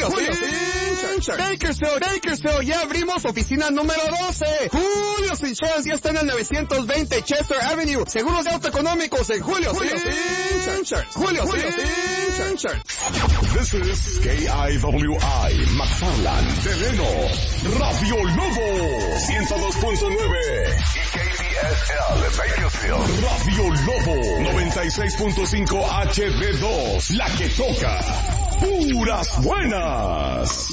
Julio Insurance. Bakersfield, ya abrimos oficina número 12. Julio Insurance ya está en el 920 Chester Avenue. Seguros de auto económicos en Julio Insurance. Julio Insurance. This is KIWI, McFarland, Terreno, Radio Lobo, 102.9 y KDSL, Bakersfield, Radio Lobo, 96.5 HD2, la que toca puras buenas.